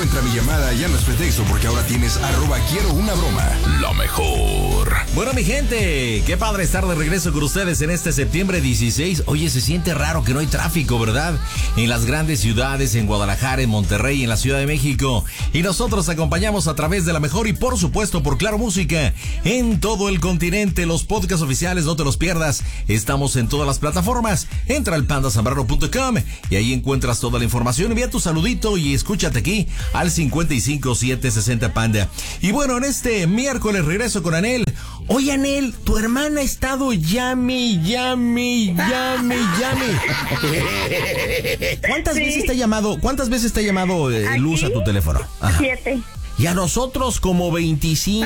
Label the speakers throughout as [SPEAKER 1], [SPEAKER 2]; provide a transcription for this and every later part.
[SPEAKER 1] entra mi llamada ya no es pretexto porque ahora tienes @QuieroUnaBroma. Lo mejor.
[SPEAKER 2] Bueno, mi gente, qué padre estar de regreso con ustedes en este septiembre 16. Oye, se siente raro que no hay tráfico, ¿verdad? En las grandes ciudades, en Guadalajara, en Monterrey, en la Ciudad de México. Y nosotros acompañamos a través de La Mejor y por supuesto por Claro Música en todo el continente. Los podcasts oficiales, no te los pierdas. Estamos en todas las plataformas. Entra al pandasambrano.com y ahí encuentras toda la información. Envía tu saludito y escúchate aquí al 55760 Panda. Y bueno, en este miércoles regreso con Anel. Oye, Anel, tu hermana ha estado llame. ¿Cuántas veces te ha llamado? Luz a tu teléfono?
[SPEAKER 3] Ajá. 7.
[SPEAKER 2] Y a nosotros como 25.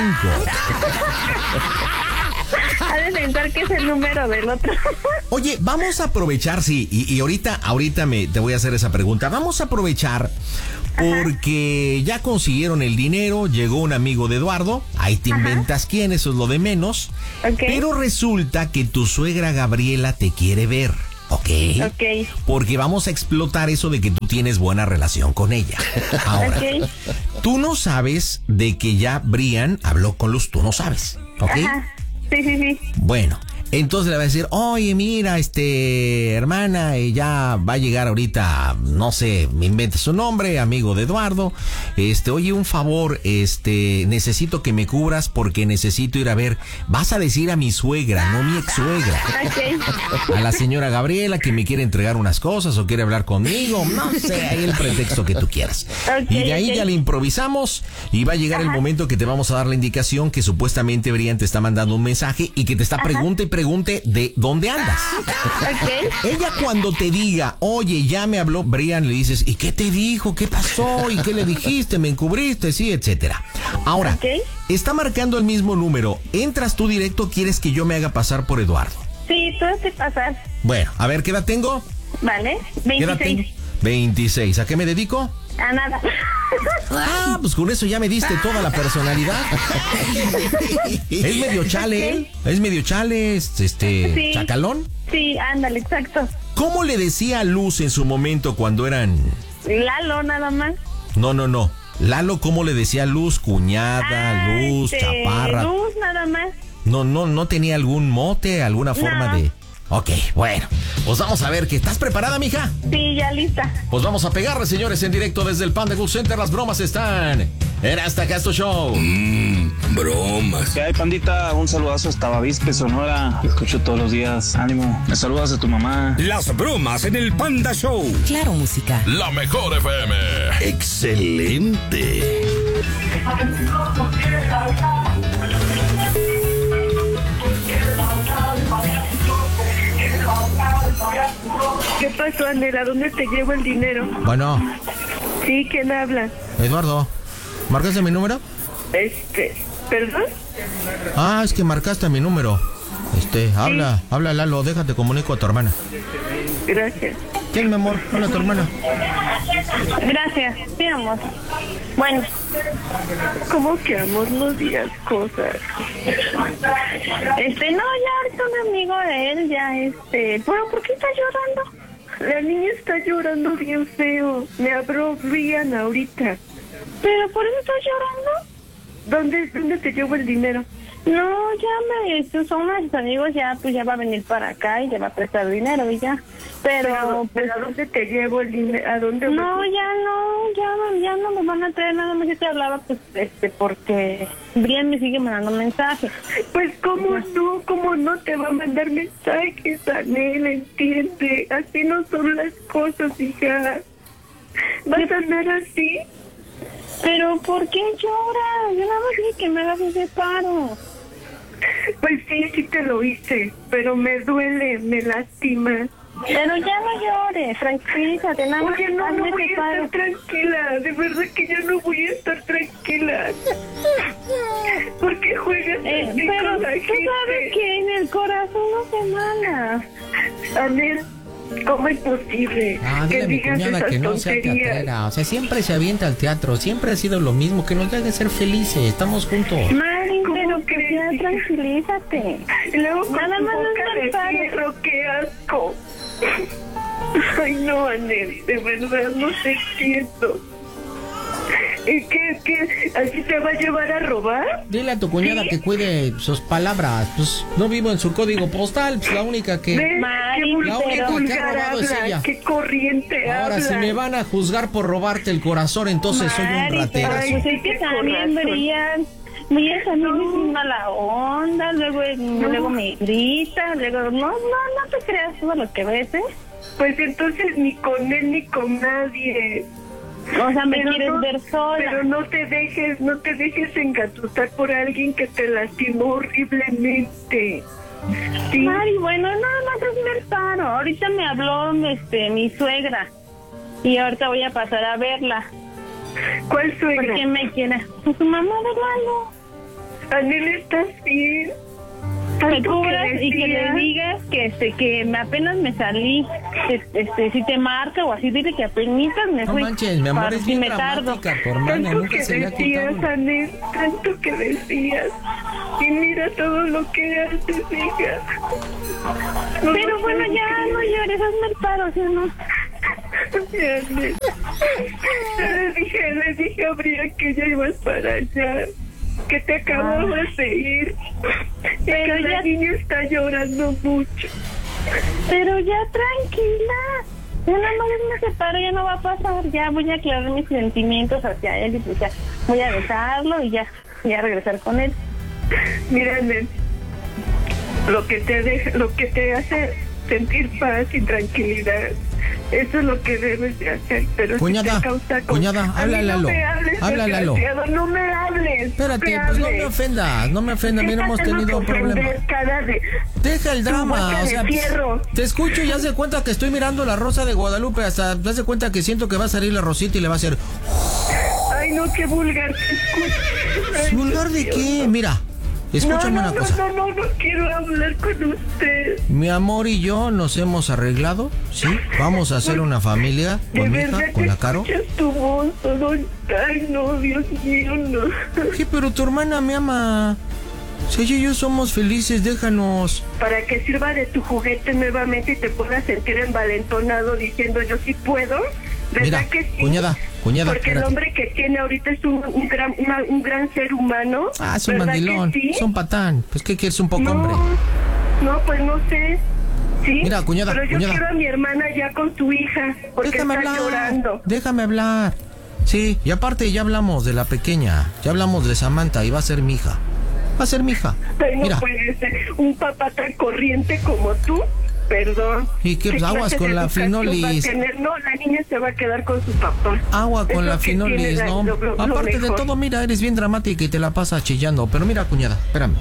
[SPEAKER 3] Ha de pensar que es el número del otro.
[SPEAKER 2] Oye, vamos a aprovechar, sí, y ahorita te voy a hacer esa pregunta. Vamos a aprovechar porque ya consiguieron el dinero, llegó un amigo de Eduardo, ahí te inventas quién, eso es lo de menos.
[SPEAKER 3] Okay.
[SPEAKER 2] Pero resulta que tu suegra Gabriela te quiere ver. Ok. Porque vamos a explotar eso de que tú tienes buena relación con ella. Ahora, tú no sabes de que ya Brian habló con Luz, tú no sabes, ¿ok?
[SPEAKER 3] Ajá. Sí.
[SPEAKER 2] Bueno, entonces le va a decir, oye, mira, hermana, ya va a llegar ahorita, no sé, me invento su nombre, amigo de Eduardo, oye, un favor, necesito que me cubras porque necesito ir a ver, vas a decir a mi suegra, no mi ex suegra, a la señora Gabriela que me quiere entregar unas cosas o quiere hablar conmigo, no sé, ahí el pretexto que tú quieras. Y de ahí ya le improvisamos y va a llegar el momento que te vamos a dar la indicación que supuestamente Brian te está mandando un mensaje y que te está pregunte de dónde andas. Ella cuando te diga, oye, ya me habló Brian, le dices, ¿y qué te dijo? ¿Qué pasó? ¿Y qué le dijiste? ¿Me encubriste? Sí, etcétera. Ahora, está marcando el mismo número. ¿Entras tú directo? ¿Quieres que yo me haga pasar por Eduardo?
[SPEAKER 3] Sí, tú haces pasar.
[SPEAKER 2] Bueno, a ver, ¿qué edad tengo?
[SPEAKER 3] Vale, 26.
[SPEAKER 2] 26. ¿A qué me dedico?
[SPEAKER 3] A nada.
[SPEAKER 2] Ah, pues con eso ya me diste toda la personalidad. Es medio chale, ¿eh? Es medio chale,
[SPEAKER 3] sí.
[SPEAKER 2] Chacalón.
[SPEAKER 3] Sí, ándale, exacto.
[SPEAKER 2] ¿Cómo le decía a Luz en su momento cuando eran...?
[SPEAKER 3] Lalo, nada más.
[SPEAKER 2] No. Lalo, ¿cómo le decía a Luz? Cuñada, Luz, chaparra.
[SPEAKER 3] Luz, nada más.
[SPEAKER 2] No tenía algún mote, alguna forma de... Ok, bueno, pues vamos a ver, ¿que estás preparada, mija?
[SPEAKER 3] Sí, ya lista.
[SPEAKER 2] Pues vamos a pegarle, señores, en directo desde el Panda Cool Center. Las bromas están en Hasta Acá Esto Show.
[SPEAKER 1] Bromas.
[SPEAKER 4] ¿Qué hay, pandita? Un saludazo hasta Bavispe, Sonora. Escucho todos los días. Ánimo. Me saludas a tu mamá.
[SPEAKER 1] Las bromas en el Panda Show.
[SPEAKER 5] Claro Música.
[SPEAKER 1] La Mejor FM. Excelente.
[SPEAKER 3] ¿Qué pasó, Anela? ¿Dónde te llevo el dinero?
[SPEAKER 2] Bueno.
[SPEAKER 3] Sí, ¿quién habla?
[SPEAKER 2] Eduardo, ¿marcaste mi número?
[SPEAKER 3] ¿Perdón?
[SPEAKER 2] Ah, es que marcaste mi número. Habla Lalo, déjate comunico a tu hermana.
[SPEAKER 3] Gracias.
[SPEAKER 2] ¿Quién, mi amor? Hola, tu hermana.
[SPEAKER 3] Gracias, sí, amor. Bueno. ¿Cómo que amor no digas cosas? No, ya ahorita un amigo de él, ¿pero por qué está llorando? La niña está llorando bien feo. Me habló Brian ahorita. ¿Pero por eso está llorando? ¿Dónde te llevo el dinero? No, son unos amigos, ya va a venir para acá y ya va a prestar dinero y ya. Pero ¿a dónde te llevo el dinero? ¿A dónde? No, ya no me van a traer nada más. Yo te hablaba, porque Brian me sigue mandando mensajes. Pues, ¿cómo no te va a mandar mensajes, Anel? Entiende, así no son las cosas, hija. ¿Vas a andar así? ¿Pero por qué lloras? Yo nada más dije que me hagas ese paro. Pues sí te lo hice, pero me duele, me lastima. Pero ya no llores, tranquilízate, nada más. Oye, no voy a estar tranquila, de verdad que yo no voy a estar tranquila. ¿Por qué juegas así con la gente? Pero tú sabes que en el corazón no se mala. Anel, ¿cómo es posible que digas esas
[SPEAKER 6] que no sea teatrera? O sea, siempre se avienta al teatro, siempre ha sido lo mismo, que nos deje ser felices, estamos juntos.
[SPEAKER 3] Marín, pero que ya tranquilízate. Y luego nada más no es qué asco. Ay, no, Anel, de verdad no te entiendo. ¿Y qué? ¿Así te va a llevar a robar?
[SPEAKER 6] Dile a tu cuñada que cuide sus palabras. Pues no vivo en su código postal, pues la única que...
[SPEAKER 3] Mari,
[SPEAKER 6] la única que ha robado es ella.
[SPEAKER 3] ¿Qué corriente
[SPEAKER 6] Ahora,
[SPEAKER 3] habla?
[SPEAKER 6] si me van a juzgar por robarte el corazón, entonces soy un ratero.
[SPEAKER 3] Ay,
[SPEAKER 5] Pues es que también brillan. Mira, también es mala onda, luego me grita, luego no te creas todo lo que ves, ¿eh?
[SPEAKER 3] Pues entonces ni con él ni con nadie.
[SPEAKER 5] O sea, me
[SPEAKER 3] Pero
[SPEAKER 5] quieres ver sola.
[SPEAKER 3] Pero no te dejes engatusar por alguien que te lastimó horriblemente. ¿Sí?
[SPEAKER 5] Mari, bueno, nada más es el paro. Ahorita me habló mi suegra y ahorita voy a pasar a verla.
[SPEAKER 3] ¿Cuál suegra?
[SPEAKER 5] ¿Por qué me quiere? Pues su mamá de Lalo.
[SPEAKER 3] Anel, ¿estás bien?
[SPEAKER 5] Que cubras y que le digas que apenas me salí, si te marca o así, dile que apenas me fui.
[SPEAKER 6] No manches, mi amor,
[SPEAKER 5] para
[SPEAKER 6] es
[SPEAKER 5] si
[SPEAKER 6] bien
[SPEAKER 5] me tardo.
[SPEAKER 6] dramática, tu hermana
[SPEAKER 3] Tanto
[SPEAKER 6] nunca
[SPEAKER 3] que
[SPEAKER 6] se le ha
[SPEAKER 3] decías,
[SPEAKER 6] quitado.
[SPEAKER 3] Anel, tanto que decías. Y mira todo lo que haces, hija.
[SPEAKER 5] Pero bueno, ya no llores, hazme el paro, ¿sí o no?
[SPEAKER 3] Le dije a Bria que ya ibas para allá, que te acababas de ir, pero la niña está llorando mucho.
[SPEAKER 5] Pero ya tranquila, ya nada más me separo, ya no va a pasar, ya voy a aclarar mis sentimientos hacia él y pues ya voy a besarlo y ya voy a regresar con él.
[SPEAKER 3] Mira, Nen, lo que te hace sentir paz y tranquilidad, eso es lo que debes de hacer. Pero
[SPEAKER 6] Cuñada,
[SPEAKER 3] si te causa
[SPEAKER 6] cuñada, habla Lalo, habla Lalo.
[SPEAKER 3] No me hables.
[SPEAKER 6] Espérate, pues no me ofendas, mira, hemos tenido un problema. Deja el drama, o sea, te escucho y haz de cuenta que estoy mirando La Rosa de Guadalupe, hasta haz de cuenta que siento que va a salir la Rosita y le va a hacer...
[SPEAKER 3] Ay, no, qué vulgar.
[SPEAKER 6] ¿Vulgar de qué? Mira, escúchame una cosa.
[SPEAKER 3] No quiero hablar con usted.
[SPEAKER 6] Mi amor y yo nos hemos arreglado, ¿sí? Vamos a hacer una familia con mi hija, con la Caro.
[SPEAKER 3] Tu voz, ay, no, Dios mío, no.
[SPEAKER 6] ¿Qué? Pero tu hermana me ama. Si ella y yo somos felices, déjanos.
[SPEAKER 3] Para que sirva de tu juguete nuevamente y te puedas sentir envalentonado diciendo yo sí puedo. ¿Verdad?
[SPEAKER 6] Mira,
[SPEAKER 3] que sí?
[SPEAKER 6] Cuñada,
[SPEAKER 3] Porque
[SPEAKER 6] espérate.
[SPEAKER 3] el hombre que tiene ahorita es un gran ser humano.
[SPEAKER 6] Ah, es un
[SPEAKER 3] ¿verdad
[SPEAKER 6] mandilón,
[SPEAKER 3] que sí?
[SPEAKER 6] es un patán. Pues que es un poco hombre.
[SPEAKER 3] No, pues no sé. ¿Sí?
[SPEAKER 6] Mira, cuñada,
[SPEAKER 3] Pero yo
[SPEAKER 6] cuñada.
[SPEAKER 3] quiero a mi hermana ya con tu hija, porque
[SPEAKER 6] Déjame
[SPEAKER 3] está
[SPEAKER 6] hablar.
[SPEAKER 3] llorando.
[SPEAKER 6] Déjame hablar. Sí, y aparte ya hablamos de la pequeña, ya hablamos de Samantha y va a ser mi hija. Va a ser mi hija.
[SPEAKER 3] Ay, no
[SPEAKER 6] Mira.
[SPEAKER 3] puede ser un papá tan corriente como tú. Perdón.
[SPEAKER 6] ¿Y qué? Pues aguas
[SPEAKER 3] clase
[SPEAKER 6] con
[SPEAKER 3] de
[SPEAKER 6] la
[SPEAKER 3] educación
[SPEAKER 6] finolis.
[SPEAKER 3] va a tener? No, la niña se va a quedar con su papá.
[SPEAKER 6] Agua con
[SPEAKER 3] Es
[SPEAKER 6] la
[SPEAKER 3] lo que tiene
[SPEAKER 6] finolis, ¿no?
[SPEAKER 3] lo
[SPEAKER 6] Aparte de
[SPEAKER 3] mejor.
[SPEAKER 6] todo, mira, eres bien dramática y te la pasas chillando. Pero mira, cuñada, espérame.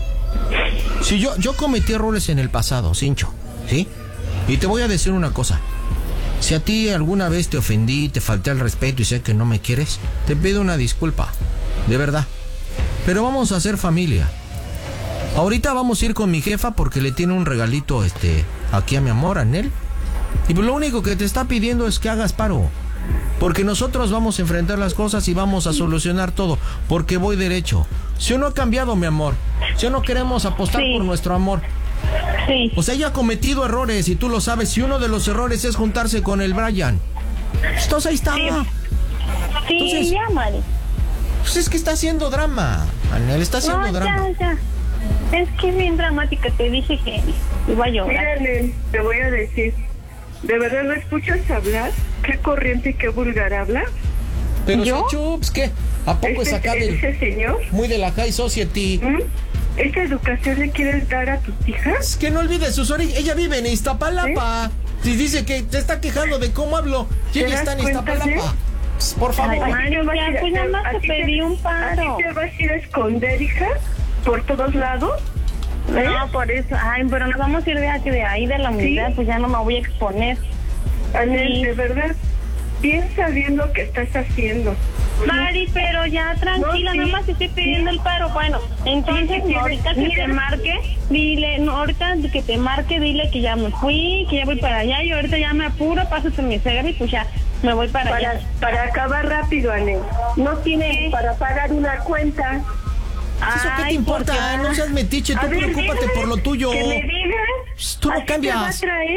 [SPEAKER 6] Si yo cometí errores en el pasado, Cincho, ¿sí? Y te voy a decir una cosa. Si a ti alguna vez te ofendí, te falté al respeto y sé que no me quieres, te pido una disculpa, de verdad. Pero vamos a hacer familia. Ahorita vamos a ir con mi jefa porque le tiene un regalito aquí a mi amor, a Nel. Y pues lo único que te está pidiendo es que hagas paro. Porque nosotros vamos a enfrentar las cosas y vamos a solucionar todo. Porque voy derecho. Si uno ha cambiado, mi amor. Si no queremos apostar por nuestro amor.
[SPEAKER 5] Sí.
[SPEAKER 6] O sea, ella ha cometido errores y tú lo sabes. Si uno de los errores es juntarse con el Brian. Entonces ahí está.
[SPEAKER 5] Sí,
[SPEAKER 6] Entonces,
[SPEAKER 5] ya, Mari.
[SPEAKER 6] Pues es que está haciendo drama. Anel está haciendo drama.
[SPEAKER 5] Ya. Es que es bien dramática, te dije que iba a llorar.
[SPEAKER 3] Mira, Nen, te voy a decir, ¿de verdad no escuchas hablar? ¿Qué corriente y qué vulgar habla?
[SPEAKER 6] Pero
[SPEAKER 5] ¿yo?
[SPEAKER 6] Chups, ¿qué? ¿A poco es acá
[SPEAKER 3] ¿Ese señor?
[SPEAKER 6] muy de la High Society?
[SPEAKER 3] ¿Esta educación le quieres dar a tus hijas?
[SPEAKER 6] Es que no olvides sus orígenes. Ella vive en Iztapalapa. Y dice que te está quejando de cómo hablo. Y
[SPEAKER 3] ¿Te
[SPEAKER 6] ella está
[SPEAKER 3] das
[SPEAKER 6] en
[SPEAKER 3] cuenta,
[SPEAKER 6] Iztapalapa. Pss, por favor.
[SPEAKER 5] Ay, Mario, ya, pues nada más
[SPEAKER 3] ¿A
[SPEAKER 5] te
[SPEAKER 3] ti
[SPEAKER 5] pedí un paro.
[SPEAKER 3] ¿A ti te vas a ir a esconder, hija? ¿Por todos lados?
[SPEAKER 5] No, por eso. Ay, pero nos vamos a ir de ahí de la unidad, pues ya no me voy a exponer.
[SPEAKER 3] Anel,
[SPEAKER 5] Sí.
[SPEAKER 3] de verdad, piensa bien lo que estás haciendo.
[SPEAKER 5] Mari, pero ya tranquila,
[SPEAKER 3] No, sí.
[SPEAKER 5] nada más te estoy pidiendo el paro. Bueno, entonces
[SPEAKER 3] Sí,
[SPEAKER 5] ahorita que
[SPEAKER 3] mira.
[SPEAKER 5] te marque, dile, no, ahorita que te marque, dile que ya me fui, que ya voy para allá, y ahorita ya me apuro, pásate mi suegra y pues ya me voy para allá.
[SPEAKER 3] Para acabar rápido, Anel. No tiene para pagar una cuenta.
[SPEAKER 6] ¿Eso qué te
[SPEAKER 5] Ay,
[SPEAKER 6] importa?
[SPEAKER 5] ¿por qué?
[SPEAKER 6] No seas metiche, tú
[SPEAKER 3] A ver,
[SPEAKER 6] preocúpate
[SPEAKER 3] dime,
[SPEAKER 6] por lo tuyo.
[SPEAKER 3] Que me digas.
[SPEAKER 6] Pss, tú no
[SPEAKER 3] ¿A ti te va a
[SPEAKER 6] cambias.
[SPEAKER 3] traer?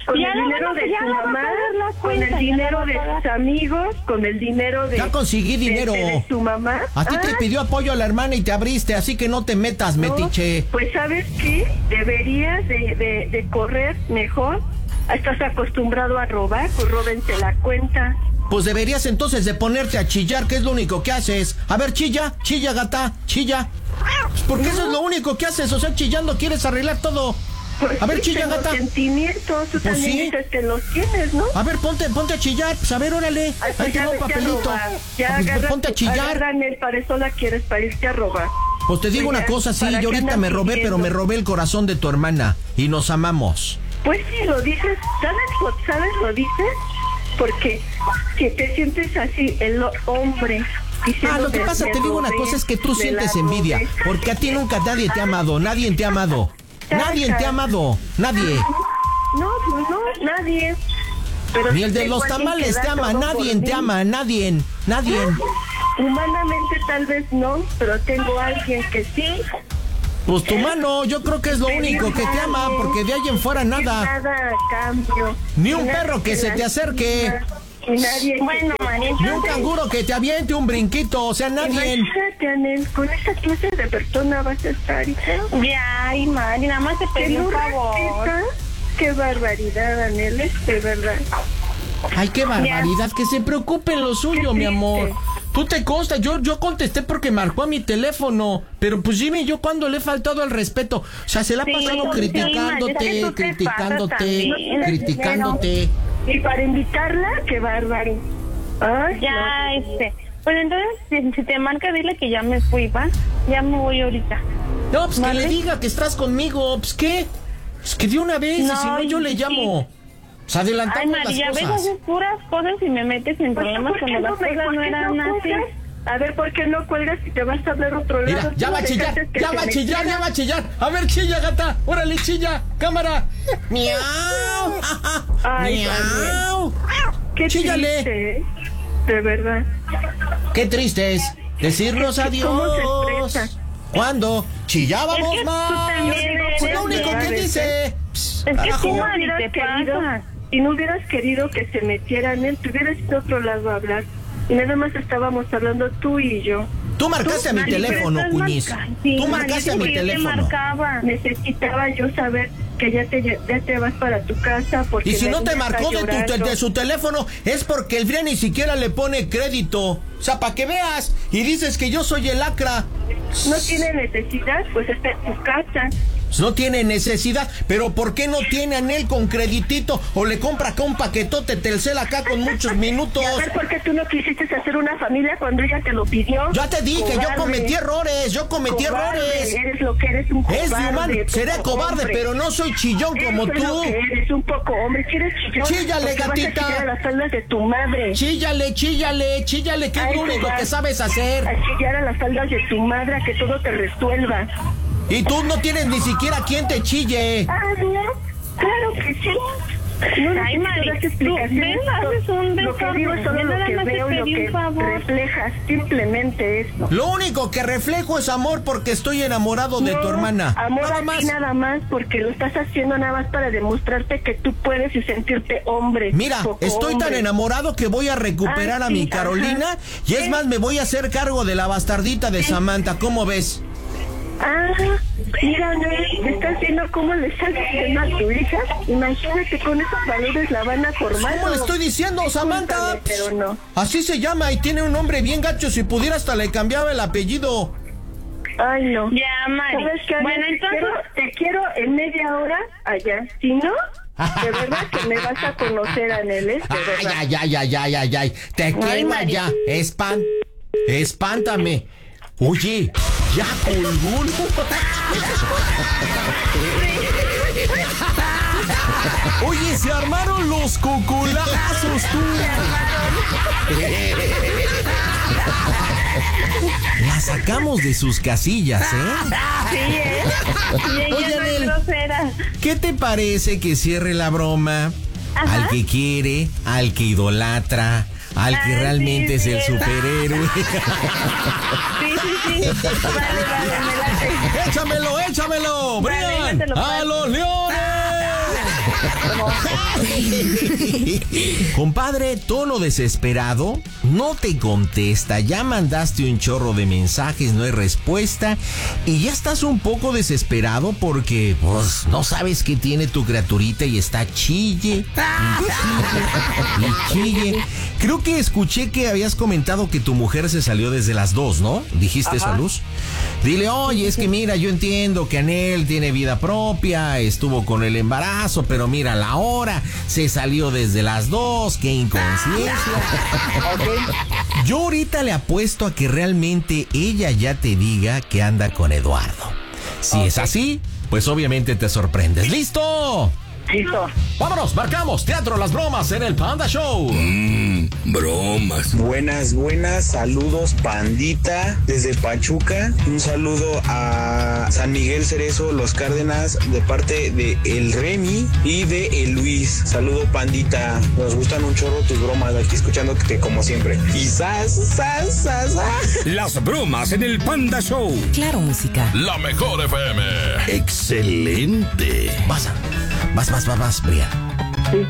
[SPEAKER 3] Con
[SPEAKER 5] Ya
[SPEAKER 3] el
[SPEAKER 5] no,
[SPEAKER 3] dinero
[SPEAKER 5] bueno,
[SPEAKER 3] de
[SPEAKER 5] ya
[SPEAKER 3] tu
[SPEAKER 5] no va a
[SPEAKER 3] mamá,
[SPEAKER 5] pagar la
[SPEAKER 3] con
[SPEAKER 5] cuenta,
[SPEAKER 3] el
[SPEAKER 5] ya
[SPEAKER 3] dinero
[SPEAKER 5] no va a
[SPEAKER 3] de
[SPEAKER 5] pagar.
[SPEAKER 3] tus amigos, con el dinero de...
[SPEAKER 6] Ya conseguí dinero.
[SPEAKER 3] de tu mamá.
[SPEAKER 6] A ti te
[SPEAKER 3] Ah,
[SPEAKER 6] pidió apoyo a la hermana y te abriste, así que no te metas,
[SPEAKER 3] no,
[SPEAKER 6] metiche.
[SPEAKER 3] Pues ¿sabes qué? Deberías de correr mejor. Estás acostumbrado a robar, pues róbense la cuenta.
[SPEAKER 6] Pues deberías entonces de ponerte a chillar, que es lo único que haces. A ver, chilla, gata, chilla. Pues porque eso es lo único que haces, o sea, chillando quieres arreglar todo.
[SPEAKER 3] Pues
[SPEAKER 6] A ver,
[SPEAKER 3] sí,
[SPEAKER 6] chilla,
[SPEAKER 3] pero
[SPEAKER 6] gata.
[SPEAKER 3] sentimientos, tú
[SPEAKER 6] Pues
[SPEAKER 3] también
[SPEAKER 6] sí.
[SPEAKER 3] dices que los tienes, ¿no?
[SPEAKER 6] A ver, ponte a chillar, pues a ver, órale.
[SPEAKER 3] Ay, pues
[SPEAKER 6] Ahí te
[SPEAKER 3] ya
[SPEAKER 6] va un
[SPEAKER 3] vete a
[SPEAKER 6] papelito.
[SPEAKER 3] robar. Ya
[SPEAKER 6] Pues,
[SPEAKER 3] agarra,
[SPEAKER 6] ponte a chillar.
[SPEAKER 3] agarran él, para eso la quieres, para irte a robar.
[SPEAKER 6] Pues te digo
[SPEAKER 3] Pues
[SPEAKER 6] una
[SPEAKER 3] ya,
[SPEAKER 6] cosa, sí,
[SPEAKER 3] ¿para
[SPEAKER 6] yo
[SPEAKER 3] qué
[SPEAKER 6] ahorita
[SPEAKER 3] andas
[SPEAKER 6] me robé, pero me
[SPEAKER 3] pidiendo?
[SPEAKER 6] robé el corazón de tu hermana. Y nos amamos.
[SPEAKER 3] Pues sí, lo dices, ¿sabes lo dices? Porque que te sientes así, el hombre.
[SPEAKER 6] Lo que pasa, te digo una cosa, es que tú sientes envidia. Porque a ti nunca nadie te ha amado, nadie te ha amado. Nadie te ha amado, nadie.
[SPEAKER 3] No, pues no, nadie. Pero
[SPEAKER 6] Ni el de
[SPEAKER 3] tengo
[SPEAKER 6] los
[SPEAKER 3] alguien
[SPEAKER 6] tamales
[SPEAKER 3] que
[SPEAKER 6] te
[SPEAKER 3] da
[SPEAKER 6] ama,
[SPEAKER 3] todo
[SPEAKER 6] nadie
[SPEAKER 3] por
[SPEAKER 6] te
[SPEAKER 3] mí.
[SPEAKER 6] ama, nadie.
[SPEAKER 3] Humanamente tal vez no, pero tengo a alguien que sí.
[SPEAKER 6] Pues tu mano, yo creo que es lo único que te ama, porque de ahí en fuera nada.
[SPEAKER 3] Nada a cambio.
[SPEAKER 6] Ni un
[SPEAKER 3] Nadie
[SPEAKER 6] perro que se te acerque.
[SPEAKER 3] Y nadie.
[SPEAKER 5] Bueno, María,
[SPEAKER 6] Ni un canguro que te aviente un brinquito, o sea, nadie.
[SPEAKER 3] Imagínate, Anel, con esa clase de persona vas a estar.
[SPEAKER 5] ya, ay, Mari, nada más te
[SPEAKER 3] ¿Que
[SPEAKER 5] pedí
[SPEAKER 3] no
[SPEAKER 5] un favor.
[SPEAKER 3] respeta? Qué barbaridad, Anel, de verdad.
[SPEAKER 6] Ay, qué barbaridad, que se preocupe en lo suyo,
[SPEAKER 3] Qué
[SPEAKER 6] mi amor.
[SPEAKER 3] triste.
[SPEAKER 6] Tú te consta, yo contesté porque marcó a mi teléfono, pero pues dime yo cuando le he faltado al respeto. O sea, se la ha
[SPEAKER 5] Sí,
[SPEAKER 6] pasado
[SPEAKER 5] sí,
[SPEAKER 6] criticándote,
[SPEAKER 5] María, es que tú te
[SPEAKER 6] criticándote,
[SPEAKER 5] pasas también.
[SPEAKER 6] criticándote.
[SPEAKER 3] Y para invitarla, qué bárbaro. Ay,
[SPEAKER 5] Ya, pues entonces, si te marca, dile que ya me fui, ¿va? Ya me voy ahorita.
[SPEAKER 6] No, pues que
[SPEAKER 5] ¿Vale?
[SPEAKER 6] le diga que estás conmigo, pues ¿qué? Pues que de una vez, y si no yo le
[SPEAKER 5] sí.
[SPEAKER 6] llamo. Pues adelantamos
[SPEAKER 5] Ay, María,
[SPEAKER 6] las
[SPEAKER 5] ves,
[SPEAKER 6] cosas.
[SPEAKER 5] haces puras cosas y me metes en problemas cuando las cosas no eran así.
[SPEAKER 3] A ver, ¿por qué no cuelgas si te vas a hablar otro lado?
[SPEAKER 6] Mira, ya
[SPEAKER 3] Tú
[SPEAKER 6] va a chillar,
[SPEAKER 3] dejaste que
[SPEAKER 6] ya
[SPEAKER 3] se
[SPEAKER 6] va a chillar,
[SPEAKER 3] metiera.
[SPEAKER 6] ya va a chillar. A ver, chilla, gata. Órale, chilla. Cámara. Miau.
[SPEAKER 3] Ay,
[SPEAKER 6] Miau.
[SPEAKER 3] Qué
[SPEAKER 6] Chíllale.
[SPEAKER 3] triste, ¿eh? De verdad.
[SPEAKER 6] Qué triste es decirnos
[SPEAKER 3] ¿Cómo se
[SPEAKER 6] adiós.
[SPEAKER 3] expresa?
[SPEAKER 6] ¿Cuándo? Chillábamos
[SPEAKER 5] Es que tú
[SPEAKER 6] más.
[SPEAKER 5] también
[SPEAKER 6] Fue lo
[SPEAKER 5] eres
[SPEAKER 6] único que
[SPEAKER 3] de-
[SPEAKER 6] dice.
[SPEAKER 5] Es que
[SPEAKER 6] Carajo.
[SPEAKER 5] tú,
[SPEAKER 3] Si no
[SPEAKER 5] Mari, te
[SPEAKER 3] hubieras querido,
[SPEAKER 5] pasa.
[SPEAKER 3] si no hubieras querido que se metieran él, te hubieras ido a otro lado a hablar. Y nada más estábamos hablando tú y yo.
[SPEAKER 6] Tú marcaste a mi
[SPEAKER 5] Mari,
[SPEAKER 6] teléfono,
[SPEAKER 5] pero estás
[SPEAKER 6] Cuñiz.
[SPEAKER 5] marcando. Sí,
[SPEAKER 6] Tú
[SPEAKER 5] Mari,
[SPEAKER 6] marcaste a mi
[SPEAKER 5] sí, yo te
[SPEAKER 6] teléfono.
[SPEAKER 5] marcaba.
[SPEAKER 3] Necesitaba yo saber que ya te vas para tu casa porque
[SPEAKER 6] Y si
[SPEAKER 3] la
[SPEAKER 6] no te
[SPEAKER 3] niña está
[SPEAKER 6] marcó
[SPEAKER 3] llorando.
[SPEAKER 6] de su teléfono, es porque el Fría ni siquiera le pone crédito. O sea, para que veas. Y dices que yo soy el lacra.
[SPEAKER 3] No tiene necesidad, pues está en tu casa.
[SPEAKER 6] No tiene necesidad. Pero ¿por qué no tiene Anel con creditito? O le compra acá un paquetote Telcel acá con muchos minutos.
[SPEAKER 3] Y a ver, ¿por qué tú no quisiste hacer una familia cuando ella te lo pidió?
[SPEAKER 6] Ya te dije,
[SPEAKER 3] Cobarde.
[SPEAKER 6] yo cometí errores.
[SPEAKER 3] Cobarde,
[SPEAKER 6] errores.
[SPEAKER 3] Eres lo que eres, un cobarde.
[SPEAKER 6] Es de humano. Seré
[SPEAKER 3] poco
[SPEAKER 6] cobarde,
[SPEAKER 3] hombre.
[SPEAKER 6] pero no soy chillón como
[SPEAKER 3] Eso es lo
[SPEAKER 6] tú.
[SPEAKER 3] que eres, un poco hombre. ¿Quieres chillón?
[SPEAKER 6] Chíllale,
[SPEAKER 3] Porque vas a
[SPEAKER 6] gatita.
[SPEAKER 3] chillar a las faldas de tu madre.
[SPEAKER 6] Chíllale, que es
[SPEAKER 3] Ay,
[SPEAKER 6] lo único
[SPEAKER 3] cobarde.
[SPEAKER 6] que sabes hacer.
[SPEAKER 3] A chillar a las faldas de tu madre, a que todo te resuelva.
[SPEAKER 6] Y tú no tienes ni siquiera quien te chille.
[SPEAKER 3] Ah, ¿no? Claro que sí. No
[SPEAKER 5] Ay,
[SPEAKER 3] necesito
[SPEAKER 5] Mari,
[SPEAKER 3] darte
[SPEAKER 5] tú,
[SPEAKER 3] explicaciones.
[SPEAKER 5] ven, haces un
[SPEAKER 3] Lo que digo es solo
[SPEAKER 5] desorden. Yo
[SPEAKER 3] lo
[SPEAKER 5] nada
[SPEAKER 3] que
[SPEAKER 5] más te
[SPEAKER 3] veo y lo
[SPEAKER 5] pedí un
[SPEAKER 3] que
[SPEAKER 5] favor.
[SPEAKER 3] reflejas. Simplemente eso.
[SPEAKER 6] Lo único que reflejo es amor porque estoy enamorado de tu hermana.
[SPEAKER 3] Amor
[SPEAKER 6] Nada
[SPEAKER 3] a
[SPEAKER 6] más.
[SPEAKER 3] ti nada más, porque lo estás haciendo nada más para demostrarte que tú puedes y sentirte hombre.
[SPEAKER 6] Mira,
[SPEAKER 3] poco
[SPEAKER 6] estoy tan
[SPEAKER 3] hombre.
[SPEAKER 6] enamorado que voy a recuperar
[SPEAKER 3] Ah,
[SPEAKER 6] a mi
[SPEAKER 3] sí,
[SPEAKER 6] Carolina.
[SPEAKER 3] ajá.
[SPEAKER 6] Y es
[SPEAKER 3] Sí.
[SPEAKER 6] más, me voy a hacer cargo de la bastardita de Samantha. ¿Cómo ves?
[SPEAKER 3] Ah, mira, ¿me estás viendo cómo le estás diciendo a tu hija? Imagínate, con esos valores la van a formar.
[SPEAKER 6] ¿Cómo le estoy diciendo, Samantha?
[SPEAKER 3] Discúlpame, pero no.
[SPEAKER 6] Así se llama y tiene un nombre bien gacho. Si pudiera hasta le cambiaba el apellido.
[SPEAKER 3] Ay, no.
[SPEAKER 5] Ya, Mari.
[SPEAKER 3] ¿Sabes qué?
[SPEAKER 5] Bueno,
[SPEAKER 3] Te
[SPEAKER 5] entonces...
[SPEAKER 3] te quiero en media hora allá. Si no, de verdad que me vas a conocer, Anel, ¿eh? De verdad.
[SPEAKER 6] Ay. Te quema
[SPEAKER 5] Mari.
[SPEAKER 6] ya. Espántame. Oye, ya colgó.
[SPEAKER 2] Oye, se armaron los cocolazos, tú. La sacamos de sus casillas, ¿eh?
[SPEAKER 5] Sí, y ella
[SPEAKER 2] Oye,
[SPEAKER 5] no es
[SPEAKER 2] Anel.
[SPEAKER 5] grosera.
[SPEAKER 2] ¿Qué te parece que cierre la broma
[SPEAKER 5] Ajá.
[SPEAKER 2] al que quiere, al que idolatra, al que
[SPEAKER 5] Ah,
[SPEAKER 2] realmente
[SPEAKER 5] sí,
[SPEAKER 2] es el
[SPEAKER 5] sí,
[SPEAKER 2] superhéroe?
[SPEAKER 5] Sí. Vale, me late.
[SPEAKER 2] ¡Échamelo!
[SPEAKER 5] Vale,
[SPEAKER 2] ¡Brian!
[SPEAKER 5] yo te lo
[SPEAKER 2] ¡A
[SPEAKER 5] paso.
[SPEAKER 2] los leones! Compadre, tono desesperado, no te contesta, ya mandaste un chorro de mensajes, no hay respuesta y ya estás un poco desesperado porque pues no sabes qué tiene tu criaturita y está chille y chille. Creo que escuché que habías comentado que tu mujer se salió desde las 2, ¿no? ¿Dijiste eso a Luz? Dile, oye, es que mira, yo entiendo que Anel tiene vida propia, estuvo con el embarazo, pero mira la hora, se salió desde las 2, qué inconsciencia. Okay. Yo ahorita le apuesto a que realmente ella ya te diga que anda con Eduardo. Si es así, pues obviamente te sorprendes. ¿Listo?
[SPEAKER 7] Listo.
[SPEAKER 2] Vámonos, marcamos Teatro Las Bromas en el Panda Show.
[SPEAKER 1] Bromas.
[SPEAKER 8] Buenas, saludos pandita desde Pachuca. Un saludo a San Miguel Cerezo, Los Cárdenas, de parte de el Remy y de el Luis. Saludo pandita, nos gustan un chorro tus bromas, aquí escuchándote como siempre. Y sas.
[SPEAKER 1] Las bromas en el Panda Show.
[SPEAKER 9] Claro, música.
[SPEAKER 1] La mejor FM. Excelente.
[SPEAKER 2] Vas, Brian.
[SPEAKER 7] Sí.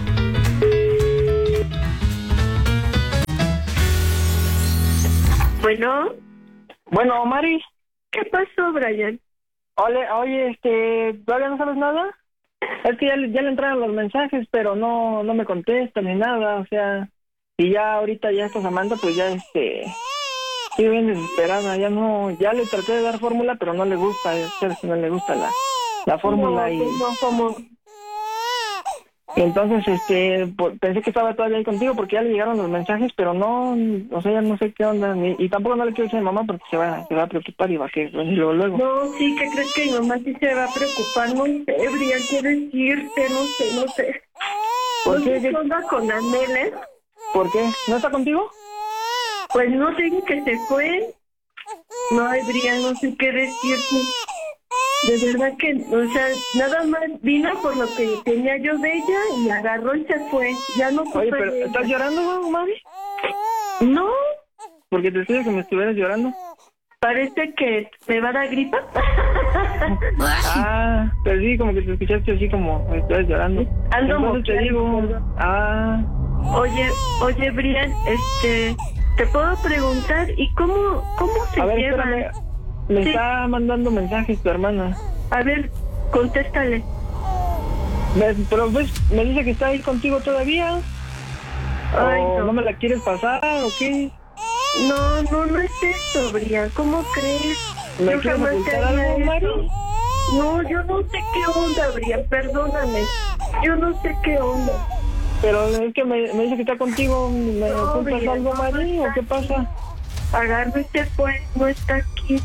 [SPEAKER 7] Bueno, Mari.
[SPEAKER 3] ¿Qué pasó, Brian?
[SPEAKER 7] Oye, ¿todavía no sabes nada? Es que ya le entraron los mensajes, pero no me contesta ni nada, o sea, y ya ahorita ya está Samantha, pues ya sigue bien desesperada, ya le traté de dar fórmula, pero no le gusta, no le gusta la fórmula
[SPEAKER 3] ¿Cómo?
[SPEAKER 7] Entonces, pensé que estaba todavía ahí contigo porque ya le llegaron los mensajes, pero no, o sea, ya no sé qué onda, y tampoco no le quiero decir a mi mamá porque se va a preocupar y va a querer venirlo luego.
[SPEAKER 3] No, sí, ¿qué crees que mi mamá sí se va a preocupar? No sé, Brian, quiere irte, no sé.
[SPEAKER 7] ¿Por qué?
[SPEAKER 3] ¿Qué onda con Anel,
[SPEAKER 7] ¿Por qué? ¿No está contigo?
[SPEAKER 3] Pues no sé que se fue. No, Brian, no sé qué decirte. De verdad que, o sea, nada más vino por lo que tenía yo de ella y agarró y se fue. Ya no supe.
[SPEAKER 7] Oye, pero
[SPEAKER 3] de
[SPEAKER 7] ¿estás
[SPEAKER 3] ella.
[SPEAKER 7] llorando, Mari?
[SPEAKER 3] No,
[SPEAKER 7] Porque te estoy que me estuvieras llorando.
[SPEAKER 3] parece que me va a dar gripa.
[SPEAKER 7] Pero sí, como que te escuchaste así como me estuvieras llorando.
[SPEAKER 3] Ando
[SPEAKER 7] Entonces te digo,
[SPEAKER 3] moqueando. Oye, Brian, te puedo preguntar, ¿y cómo se
[SPEAKER 7] a ver,
[SPEAKER 3] llevan?
[SPEAKER 7] espérame. Me
[SPEAKER 3] Sí.
[SPEAKER 7] está mandando mensajes tu hermana.
[SPEAKER 3] A ver, contéstale.
[SPEAKER 7] Pero ves, me dice que está ahí contigo todavía.
[SPEAKER 3] Ay,
[SPEAKER 7] ¿O
[SPEAKER 3] no.
[SPEAKER 7] no me la quieres pasar o qué?
[SPEAKER 3] No es eso, Brian. ¿Cómo crees?
[SPEAKER 7] ¿Me
[SPEAKER 3] Yo
[SPEAKER 7] quieres
[SPEAKER 3] jamás
[SPEAKER 7] ocultar
[SPEAKER 3] haría
[SPEAKER 7] algo,
[SPEAKER 3] eso.
[SPEAKER 7] Mari?
[SPEAKER 3] No, yo no sé qué onda, Brian. Perdóname. Yo no sé qué onda.
[SPEAKER 7] Pero es que me dice que está contigo. ¿Me
[SPEAKER 3] No,
[SPEAKER 7] ocultas
[SPEAKER 3] Brian,
[SPEAKER 7] algo,
[SPEAKER 3] no
[SPEAKER 7] Mari? ¿O
[SPEAKER 3] está
[SPEAKER 7] qué pasa?
[SPEAKER 3] Agarro y se fue. No está aquí.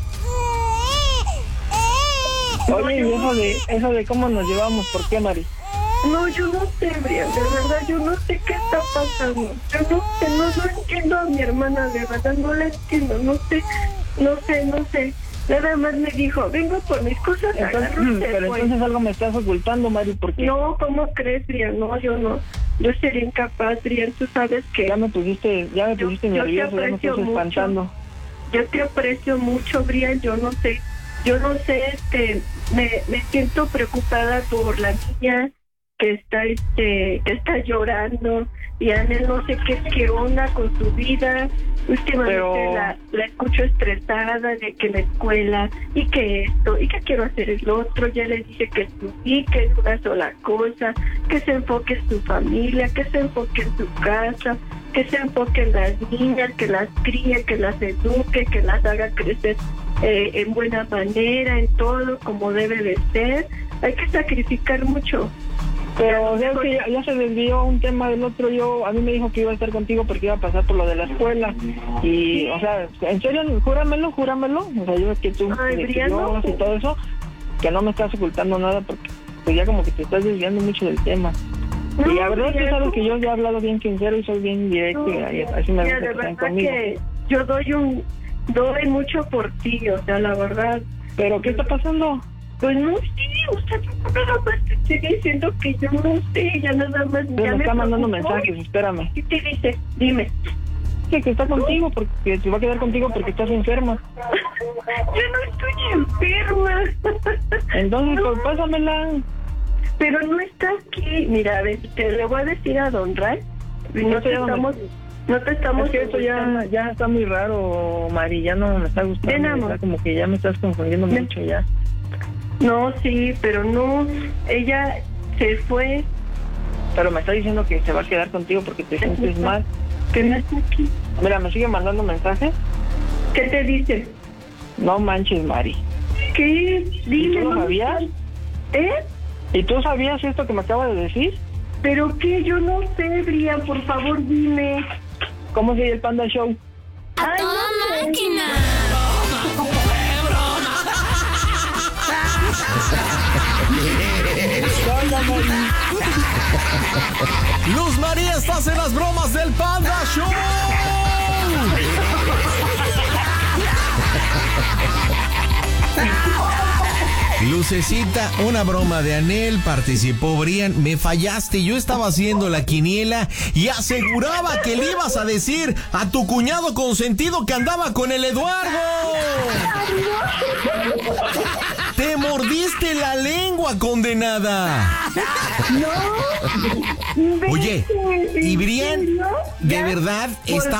[SPEAKER 7] Oye, y eso de cómo nos llevamos, ¿por qué, Mari?
[SPEAKER 3] No, yo no sé, Brian. De verdad, yo no sé qué está pasando. Yo no entiendo a mi hermana, de verdad. No la entiendo. No sé. Nada más me dijo, vengo por mis cosas. Agarro y se
[SPEAKER 7] Pero
[SPEAKER 3] fue.
[SPEAKER 7] entonces algo me estás ocultando, Mari, porque
[SPEAKER 3] No, ¿cómo crees, Brian? No, yo no. Yo sería incapaz, Brian. Tú sabes que
[SPEAKER 7] ya me pusiste
[SPEAKER 3] yo te
[SPEAKER 7] nervioso, ya me
[SPEAKER 3] aprecio
[SPEAKER 7] estás
[SPEAKER 3] mucho.
[SPEAKER 7] espantando.
[SPEAKER 3] Yo te aprecio mucho, Brian. Yo no sé, me siento preocupada por la niña que está llorando, y Anel no sé qué onda con su vida. Últimamente
[SPEAKER 7] Pero
[SPEAKER 3] la escucho estresada de que la escuela y que esto y que quiero hacer el otro. Ya le dije que sí, que es una sola cosa, que se enfoque en su familia, que se enfoque en su casa, que se enfoque en las niñas, que las críe, que las eduque, que las haga crecer en buena manera, en todo como debe de ser. Hay que sacrificar mucho.
[SPEAKER 7] Pero o sea, es que ya se desvió un tema del otro. A mí me dijo que iba a estar contigo porque iba a pasar por lo de la escuela. Y, o sea, en serio, júramelo. O sea, yo es que tú
[SPEAKER 3] Ay,
[SPEAKER 7] de que
[SPEAKER 3] Brian, no.
[SPEAKER 7] Dios y todo eso, que no me estás ocultando nada porque pues ya como que te estás desviando mucho del tema.
[SPEAKER 3] No,
[SPEAKER 7] y la verdad tú
[SPEAKER 3] Brian,
[SPEAKER 7] sabes
[SPEAKER 3] no.
[SPEAKER 7] que yo ya he hablado bien sincero y soy bien directo y así me
[SPEAKER 3] Mira,
[SPEAKER 7] gusta
[SPEAKER 3] de
[SPEAKER 7] que sean
[SPEAKER 3] verdad
[SPEAKER 7] conmigo.
[SPEAKER 3] que yo doy mucho por ti, o sea, la verdad.
[SPEAKER 7] ¿Pero qué está pasando?
[SPEAKER 3] Pues no sé, o sea, nada más te estoy diciendo que yo no sé, ya nada más.
[SPEAKER 7] Me
[SPEAKER 3] ya
[SPEAKER 7] está mandando
[SPEAKER 3] preocupó.
[SPEAKER 7] mensajes, espérame.
[SPEAKER 3] ¿Qué te dice? Dime.
[SPEAKER 7] Dice que está contigo porque se va a quedar contigo porque estás enferma.
[SPEAKER 3] Yo no estoy enferma.
[SPEAKER 7] Entonces, pues pásamela.
[SPEAKER 3] Pero no está aquí. Mira, a ver, te le voy a decir a don Ray. No te estamos...
[SPEAKER 7] Es que esto ya está muy raro, Mari, ya no me está gustando.
[SPEAKER 3] Ven, amor.
[SPEAKER 7] Está como que ya me estás confundiendo mucho ya.
[SPEAKER 3] No, sí, pero no. Ella se fue.
[SPEAKER 7] Pero me está diciendo que se va a quedar contigo porque te sientes mal.
[SPEAKER 3] Que no está aquí.
[SPEAKER 7] Mira, me sigue mandando mensajes.
[SPEAKER 3] ¿Qué te dice?
[SPEAKER 7] No manches, Mari.
[SPEAKER 3] ¿Qué? Dime.
[SPEAKER 7] ¿Y tú lo sabías? ¿Y tú sabías esto que me acaba de decir?
[SPEAKER 3] ¿Pero qué? Yo no sé, Brian, por favor, dime.
[SPEAKER 7] ¿Cómo se llama el Panda Show?
[SPEAKER 9] ¡A toda máquina!
[SPEAKER 2] Luz María, estás en las bromas del Panda Show. Lucecita, una broma de Anel, participó Brian, me fallaste, yo estaba haciendo la quiniela y aseguraba que le ibas a decir a tu cuñado consentido que andaba con el Eduardo. Te mordiste la lengua, condenada.
[SPEAKER 3] No.
[SPEAKER 2] Oye, y Brian, de verdad, está